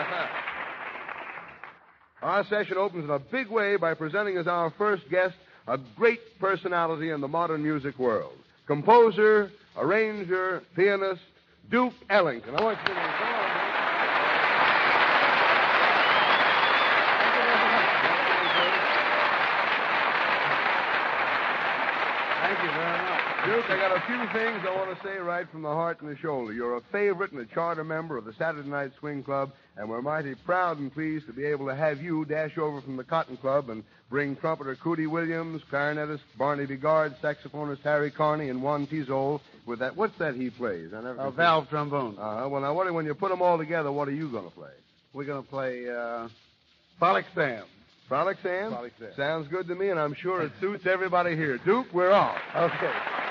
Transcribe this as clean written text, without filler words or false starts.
Our session opens in a big way by presenting as our first guest a great personality in the modern music world. Composer, arranger, pianist, Duke Ellington. I want you to come on. Thank you very much. Duke, I got a few things I want to say right from the heart and the shoulder. You're a favorite and a charter member of the Saturday Night Swing Club, and we're mighty proud and pleased to be able to have you dash over from the Cotton Club and bring trumpeter Cootie Williams, clarinetist Barney Bigard, saxophonist Harry Carney, and Juan Tizol with that. What's that he plays? A valve trombone. Well, now, when you put them all together, what are you going to play? We're going to play Frolic Sam. Frolic Sam? Frolic Sam. Sounds good to me, and I'm sure it suits everybody here. Duke, we're off. Okay.